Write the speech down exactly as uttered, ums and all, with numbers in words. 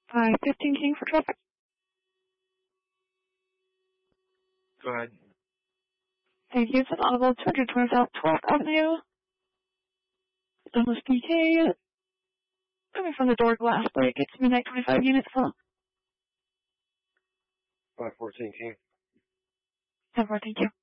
five fifteen King for traffic. Go ahead. Thank you. It's an audible two twenty South twelfth Avenue. Douglas P K. Coming from the door glass break. It's midnight twenty-five units full. five fourteen King. ten four, thank you.